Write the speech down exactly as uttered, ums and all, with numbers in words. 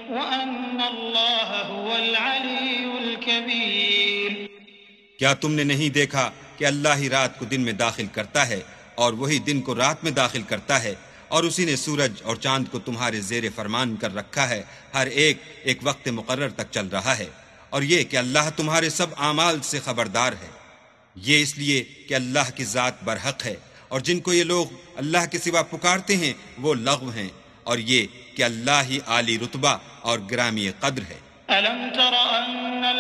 वअन्नल्लाह हुवल अलीयुल कबीर। क्या तुमने नहीं देखा कि अल्लाह ही रात को दिन में दाखिल करता है और वही दिन को रात में दाखिल करता है, और उसी ने सूरज और चांद को तुम्हारे जेर फरमान कर रखा है, हर एक एक वक्त मुकर्रर तक चल रहा है, और ये कि अल्लाह तुम्हारे सब आमाल से खबरदार है। ये इसलिए कि अल्लाह की ज़ात बरहक है, और जिनको ये लोग अल्लाह के सिवा पुकारते हैं वो लग़्व हैं, और ये कि अल्लाह ही आली रुतबा और गिरामी कद्र है। अलम तरा